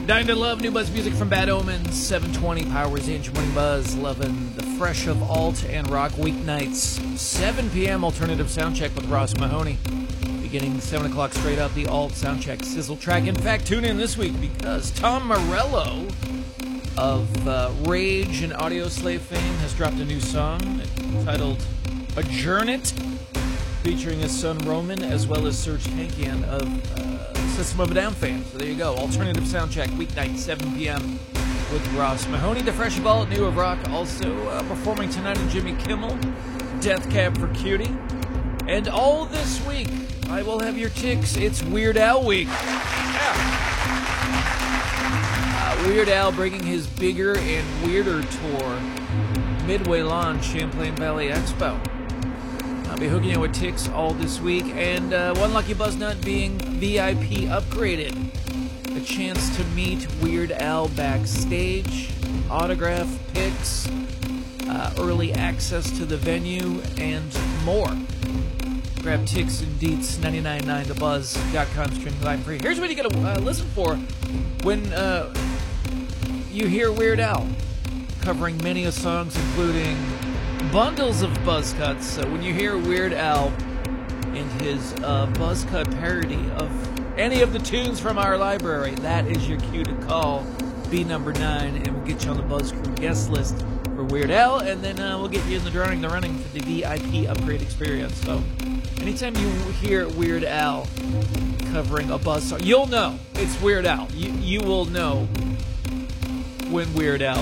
Dying to love new Buzz music from Bad Omens, 720 Powers Inch Morning Buzz, loving the fresh of alt and rock weeknights, 7 p.m. alternative soundcheck with Ross Mahoney. Beginning 7 o'clock straight up, the alt soundcheck sizzle track. In fact, tune in this week because Tom Morello of Rage and Audioslave fame has dropped a new song titled Adjourn It, featuring his son Roman as well as Serge Tankian of System of a Down fame. So there you go, alternative soundcheck, weeknight, 7 p.m. with Ross Mahoney. The Fresh Ball, New of Rock, also performing tonight in Jimmy Kimmel, Death Cab for Cutie. And all this week, I will have your ticks. It's Weird Al week. Yeah. Weird Al bringing his bigger and weirder tour, Midway Lawn, Champlain Valley Expo. I'll be hooking you with ticks all this week, and one lucky buzz nut being VIP upgraded. A chance to meet Weird Al backstage, autograph pics, early access to the venue, and more. Grab ticks and deets, 999thebuzz.com, streaming live free. Here's what you gotta listen for when you hear Weird Al covering many of songs, including bundles of buzz cuts. So when you hear Weird Al in his buzz cut parody of any of the tunes from our library, that is your cue to call B number 9, and we'll get you on the Buzz Crew guest list for Weird Al, and then we'll get you in the running for the VIP upgrade experience. So anytime you hear Weird Al covering a buzz song, you'll know it's Weird Al. You will know when Weird Al